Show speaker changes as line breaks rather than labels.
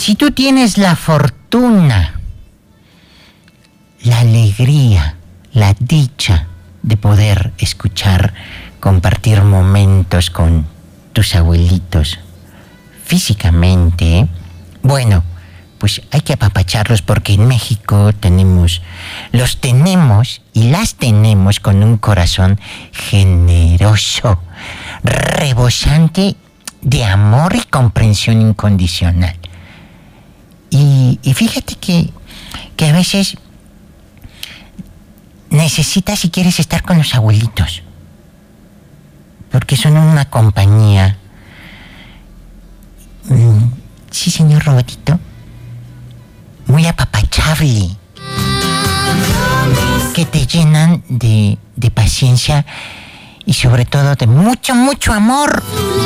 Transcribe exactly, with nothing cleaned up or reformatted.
Si tú tienes la fortuna, la alegría, la dicha de poder escuchar, compartir momentos con tus abuelitos físicamente, ¿eh? Bueno, pues hay que apapacharlos porque en México tenemos, los tenemos y las tenemos con un corazón generoso, rebosante de amor y comprensión incondicional. Y, y fíjate que, que a veces necesitas y quieres estar con los abuelitos, porque son una compañía. Mm, sí, señor Robertito, muy apapachable, que te llenan de, de paciencia y sobre todo de mucho, mucho amor.